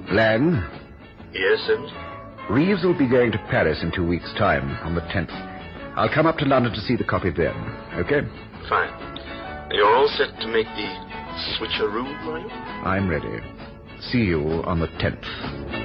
Lang? Yes, Holmes? Reeves will be going to Paris in 2 weeks' time, on the 10th. I'll come up to London to see the copy then. Okay? Fine. You're all set to make the switcheroo, are you? I'm ready. See you on the 10th.